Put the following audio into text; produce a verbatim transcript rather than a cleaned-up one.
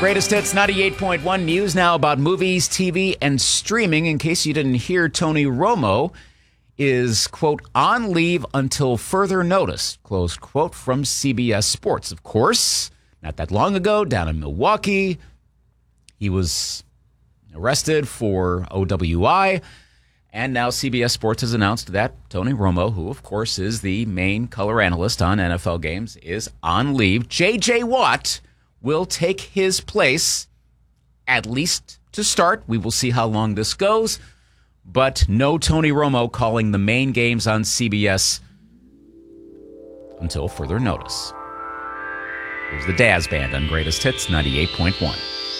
Greatest Hits ninety-eight point one news now about movies, T V, and streaming. In case you didn't hear, Tony Romo is, quote, on leave until further notice, close quote, from C B S Sports. Of course, not that long ago, down in Milwaukee, he was arrested for O W I, and now C B S Sports has announced that Tony Romo, who, of course, is the main color analyst on N F L games, is on leave. J J. Watt will take his place, at least to start. We will see how long this goes. But no Tony Romo calling the main games on C B S until further notice. Here's the Daz Band on Greatest Hits ninety-eight point one.